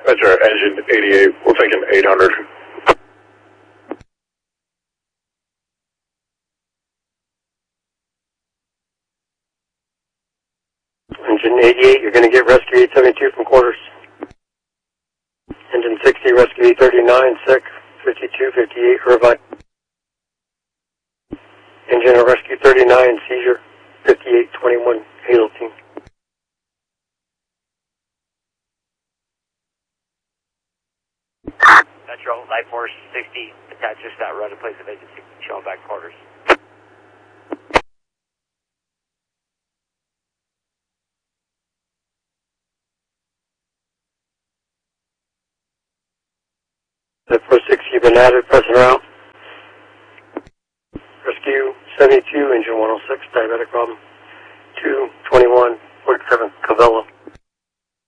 Roger, engine 88, we're thinking 800. Engine 88, you're going to get rescue 872 from quarters. Engine 60, rescue 839, sick, 52, 58, Irvine. Engine of rescue 39, seizure, 58, 21, Hazeltine. Metro, Light Force 60, attaches that run in place of engine 60, showing back quarters. Light Force 60, you've been added, pressing around. Rescue 72, engine 106, diabetic problem, 221, 47, Cavello.